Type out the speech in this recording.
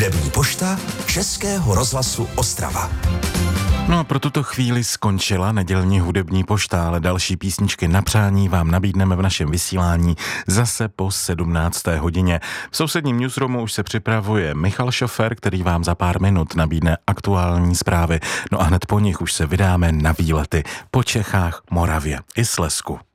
Hudební pošta Českého rozhlasu Ostrava. No a pro tuto chvíli skončila nedělní hudební pošta, ale další písničky na přání vám nabídneme v našem vysílání zase po 17. hodině. V sousedním newsroomu už se připravuje Michal Šofer, který vám za pár minut nabídne aktuální zprávy. No a hned po nich už se vydáme na výlety po Čechách, Moravě i Slezsku.